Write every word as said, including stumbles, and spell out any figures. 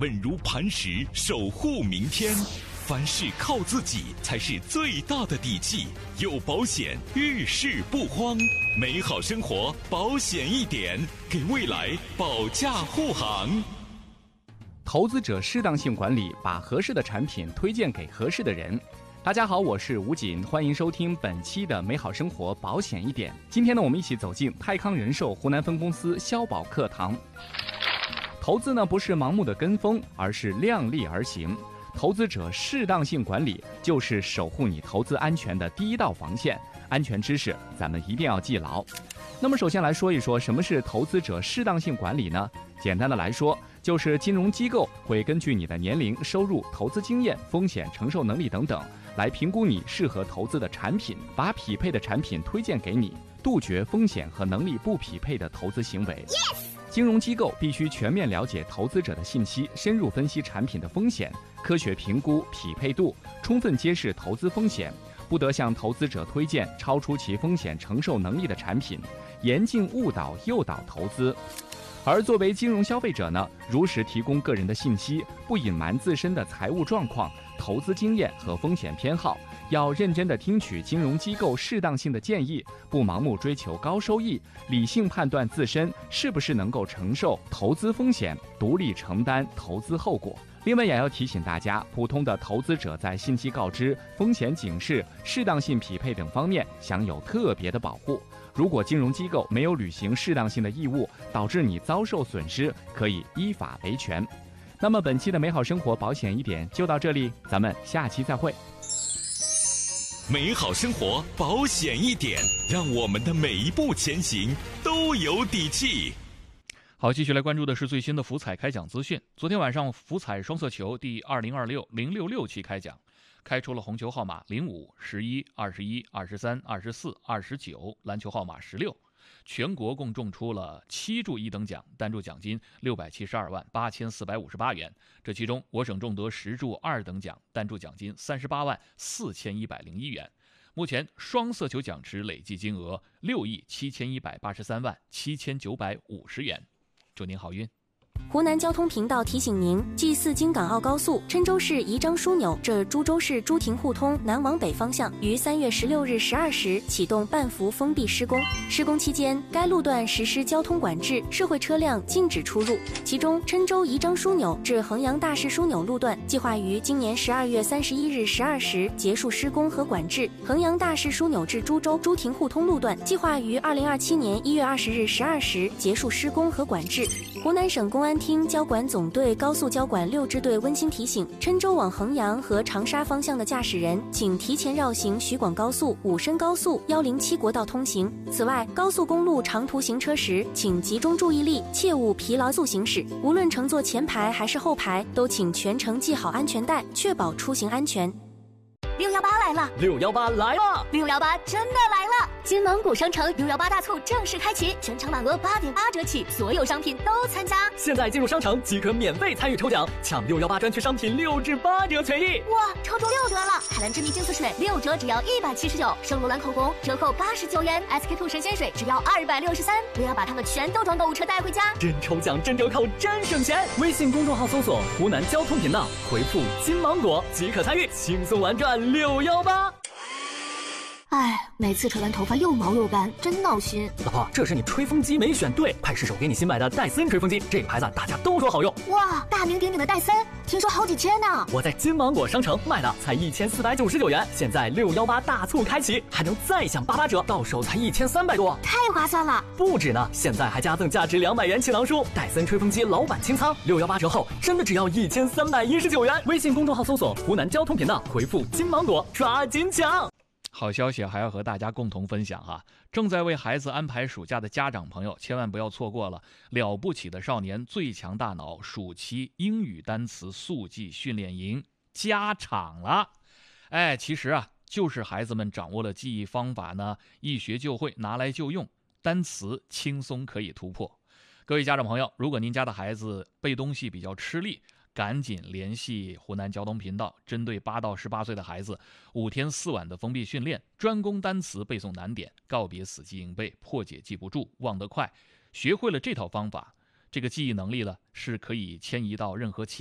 稳如磐石，守护明天。凡事靠自己才是最大的底气。有保险，遇事不慌。美好生活，保险一点，给未来保驾护航。 投资者适当性管理，把合适的产品推荐给合适的人。大家好，我是吴锦，欢迎收听本期的美好生活保险一点。今天呢，我们一起走进泰康人寿湖南分公司消保课堂。投资呢，不是盲目的跟风，而是量力而行。投资者适当性管理就是守护你投资安全的第一道防线。安全知识咱们一定要记牢。那么首先来说一说什么是投资者适当性管理呢？简单的来说，就是金融机构会根据你的年龄、收入、投资经验、风险承受能力等等，来评估你适合投资的产品，把匹配的产品推荐给你，杜绝风险和能力不匹配的投资行为。Yes! 金融机构必须全面了解投资者的信息，深入分析产品的风险，科学评估匹配度，充分揭示投资风险，不得向投资者推荐超出其风险承受能力的产品，严禁误导诱导投资。而作为金融消费者呢，如实提供个人的信息，不隐瞒自身的财务状况、投资经验和风险偏好，要认真地听取金融机构适当性的建议，不盲目追求高收益，理性判断自身是不是能够承受投资风险，独立承担投资后果。另外也要提醒大家，普通的投资者在信息告知、风险警示、适当性匹配等方面享有特别的保护。如果金融机构没有履行适当性的义务，导致你遭受损失，可以依法维权。那么本期的美好生活保险一点就到这里，咱们下期再会。 美好生活保险一点，让我们的每一步前行都有底气。 好，继续来关注的是最新的福彩开奖资讯。昨天晚上，福彩双色球第二零二六零六六期开奖，开出了红球号码零五、十一、二十一、二十三、二十四、二十九，蓝球号码十六。全国共中出了七注一等奖，单注奖金六百七十二万八千四百五十八元。这其中，我省中得十注二等奖，单注奖金三十八万四千一百零一元。目前双色球奖池累计金额六亿七千一百八十三万七千九百五十元。祝您好运。 湖南交通频道提醒您，继四京港澳高速郴州市宜章枢纽至株洲市朱亭互通南往北方向于三月十六日十二时启动半幅封闭施工。施工期间，该路段实施交通管制，社会车辆禁止出入。其中，郴州宜章枢纽至衡阳大市枢纽路段计划于今年十二月三十一日十二时结束施工和管制；衡阳大市枢纽至株洲朱亭互通路段计划于二零二七年一月二十日十二时结束施工和管制。湖南省公安厅交管总队高速交管六支队温馨提醒：郴州往衡阳和长沙方向的驾驶人，请提前绕行徐广高速、武深高速、一零七国道通行。此外，高速公路长途行车时，请集中注意力，切勿疲劳速行驶。无论乘坐前排还是后排，都请全程系好安全带，确保出行安全。 六幺八来了， 六幺八来了， 六幺八真的来了！金芒谷商城六幺八大促正式开启，全场满额八点八折起，所有商品都参加。 现在进入商城即可免费参与抽奖，抢六幺八专区商品六至八折权益。 哇，抽中六折了！海蓝之谜净色水六折只要一百七十九，圣罗兰口红折扣八十九元 ，S K two 神仙水只要二百六十三。我要把它们全都装购物车带回家， 真抽奖真折扣真省钱！微信公众号搜索湖南交通频道，回复金芒果即可参与，轻松玩转六幺八。 哎，每次吹完头发又毛又干，真闹心。 老婆，这是你吹风机没选对，快试手给你新买的戴森吹风机，这个牌子大家都说好用。 哇，大名鼎鼎的戴森，听说好几千呢。 我在金芒果商城卖的才一千四百九十九元，现在六幺八大促开启，还能再享八八折，到手才一千三百多， 太划算了。 不止呢，现在还加赠价值两百元气囊书，戴森吹风机老板清仓，六幺八折后真的只要一千三百一十九元。微信公众号搜索湖南交通频道，回复金芒果，抓紧抢。 好消息还要和大家共同分享哈！正在为孩子安排暑假的家长朋友，千万不要错过了了不起的少年最强大脑暑期英语单词速记训练营加场了。哎，其实啊，就是孩子们掌握了记忆方法呢，一学就会，拿来就用，单词轻松可以突破。各位家长朋友，如果您家的孩子背东西比较吃力，赶紧联系湖南交通频道，针对八到十八岁的孩子，五天四晚的封闭训练，专攻单词背诵难点，告别死记硬背，破解记不住，忘得快。学会了这套方法，这个记忆能力呢，是可以迁移到任何其